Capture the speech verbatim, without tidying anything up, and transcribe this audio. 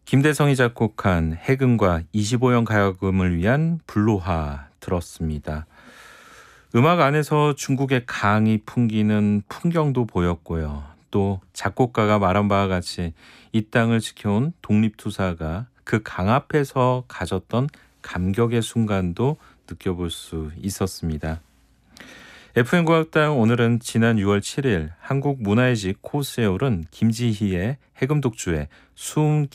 김대성이 작곡한 해금과 이십오 형 가요금을 위한 불로하 들었습니다. 음악 안에서 중국의 강이 풍기는 풍경도 보였고요. 또 작곡가가 말한 바와 같이 이 땅을 지켜온 독립투사가 그 강 앞에서 가졌던 감격의 순간도 느껴볼 수 있었습니다. 에프엠 국악당 오늘은 지난 유월 칠일 한국 문화의 집 코스에 오른 김지희의 해금독주의 수은